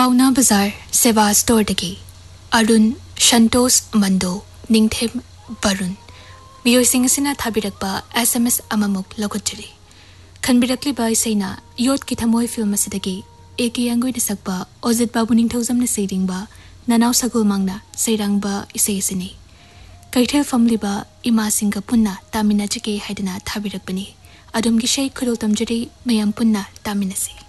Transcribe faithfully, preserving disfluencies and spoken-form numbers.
पाउना बाजार सेवा स्टोरदगी अरुण संतोष मंदो निंगथेम बरुण मियोइसिंग सिना थाबिरकपा SMS अममुक लौगुचरी खनबिरकलिबा इसेना vote की थमोय फिल्म असिदगी एकी अंगुइना सकबा ओजित बाबू निंगथौजमना सेरिंगबा ननाव सगुल मांगना सेरांगबा इसे इसनी कैथेल फमलिबा इमा सिंगा पुन्ना तामिनाजके हाइदना थाबिरकपनी अदुमगी शै खुदोल तमजरी मयम पुन्ना तामिनसी।